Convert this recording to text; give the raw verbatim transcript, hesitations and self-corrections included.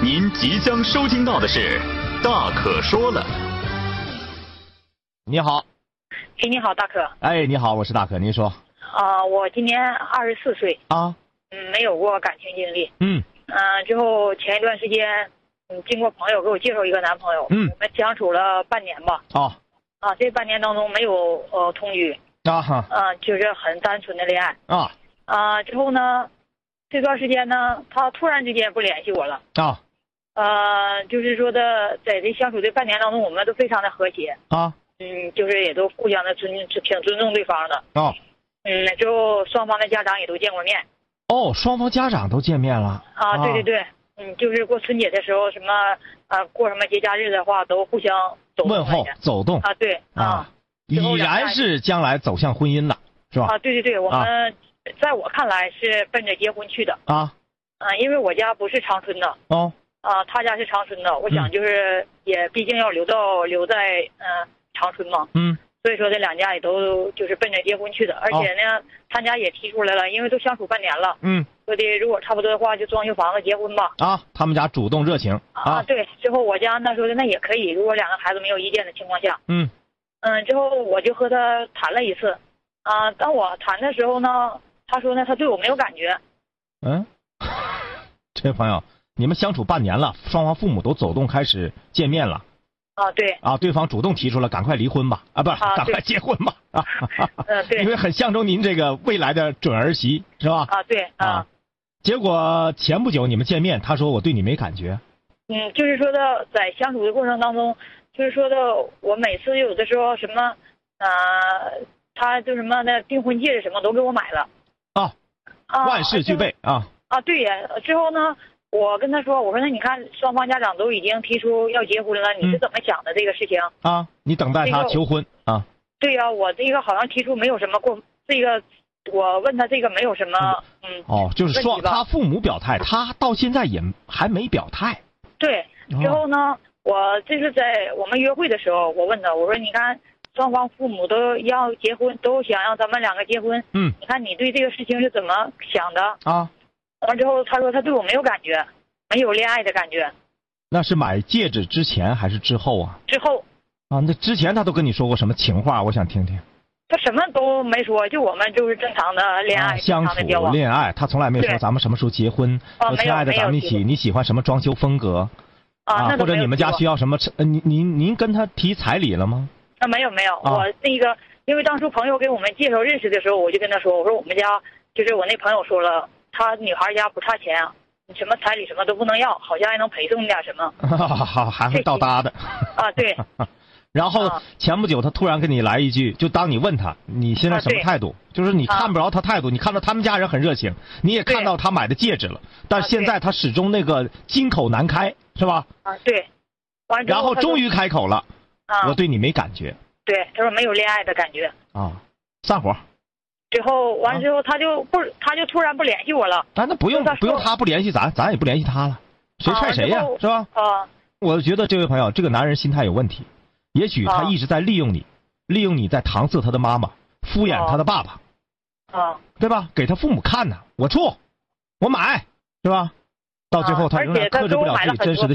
您即将收听到的是《大可说了》。 你好。 哎，你好，大可。 哎，你好，我是大可，您说。 啊、呃，我今年二十四岁。 啊。 嗯，没有过感情经历。 嗯。 嗯、呃，之后前一段时间，嗯，经过朋友给我介绍一个男朋友。 嗯。 我们相处了半年吧。 哦。 啊，这半年当中没有呃同居。 啊哈。 啊，就是很单纯的恋爱。 啊。 啊，之后呢，这段时间呢，他突然之间不联系我了。 啊。 呃，就是说的，在这相处这半年当中，我们都非常的和谐。 啊。 嗯，就是也都互相的尊，挺尊重对方的。 哦。 嗯，之后双方的家长也都见过面。 哦，双方家长都见面了。 啊，对对对，嗯，就是过春节的时候，什么啊，过什么节假日的话，都互相走动问候走动。 啊，对啊， 已然是将来走向婚姻了，是吧？ 啊，对对对，我们、啊、在我看来是奔着结婚去的。 啊。 啊，因为我家不是长春的。 哦。 啊，他家是长春的，我想就是也毕竟要留到留在嗯、呃、长春嘛。 嗯。 所以说这两家也都就是奔着结婚去的，而且呢，哦、他家也提出来了，因为都相处半年了。 嗯。 说的如果差不多的话，就装修房子结婚吧。 啊，他们家主动热情。啊， 啊对。之后我家那时候的那也可以，如果两个孩子没有意见的情况下。 嗯。 嗯，之后我就和他谈了一次。啊，当我谈的时候呢，他说呢，他对我没有感觉。 嗯。这位朋友，你们相处半年了，双方父母都走动开始见面了。 啊，对啊，对方主动提出了赶快离婚吧，啊，不， 啊、 赶快结婚吧，啊， 嗯，对， 因为很相中您这个未来的准儿媳，是吧？ 啊，对啊， 啊，结果前不久你们见面，他说我对你没感觉。 嗯，就是说的在相处的过程当中，就是说的我每次有的时候什么，呃，他就什么的订婚戒指什么都给我买了。 啊， 啊， 万事俱备啊。 啊，对呀，之后呢？我跟他说，我说那你看双方家长都已经提出要结婚了，你是怎么想的这个事情？ 啊，你等待他求婚、这个、啊？ 对呀、啊，我这个好像提出没有什么过，这个我问他这个没有什么，嗯。 哦，就是说他父母表态，他到现在也还没表态。 对，之后呢，哦、我这是在我们约会的时候，我问他，我说你看双方父母都要结婚，都想让咱们两个结婚， 嗯， 你看你对这个事情是怎么想的？ 啊。 完之后，他说他对我没有感觉，没有恋爱的感觉。 那是买戒指之前还是之后啊？ 之后。 啊，那之前他都跟你说过什么情话？我想听听。 他什么都没说，就我们就是正常的恋爱， 啊、相处恋爱，他从来没说咱们什么时候结婚。 啊， 亲爱的，咱们一起，你喜欢什么装修风格？ 啊， 或者你们家需要什么？呃，您您您跟他提彩礼了吗？ 啊，没有没有， 啊、 我那个因为当初朋友给我们介绍认识的时候，我就跟他说，我说我们家就是我那朋友说了。他女孩家不差钱啊，你什么彩礼什么都不能要，好像还能陪送点什么。 还会倒搭的。 啊，对。 然后、啊、前不久他突然跟你来一句，就当你问他你现在什么态度，啊、就是你看不着他态度，你看到他们家人很热情，你也看到他买的戒指了，但现在他始终那个金口难开，是吧？ 啊，对。完然后终于开口了， 啊， 我对你没感觉。 对，他说没有恋爱的感觉。 啊，散伙。 之后完了之后，他就不，他就突然不联系我了。 啊，那不用不用他不联系咱，咱也不联系他了，谁踹谁呀，是吧？ 啊， 我觉得这位朋友，这个男人心态有问题，也许他一直在利用你，利用你在搪塞他的妈妈，敷衍他的爸爸， 啊， 对吧？给他父母看呢，我处，我买，是吧？到最后他仍然克制不了自己真实的。